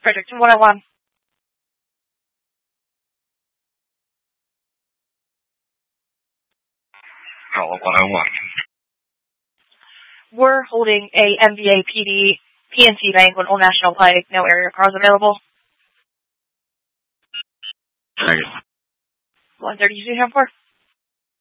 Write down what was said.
Fredericton 101. Hello, 101. We're holding a MVA PD PNC bank on Old National Pike. No area cars available. Thank you. 130 for.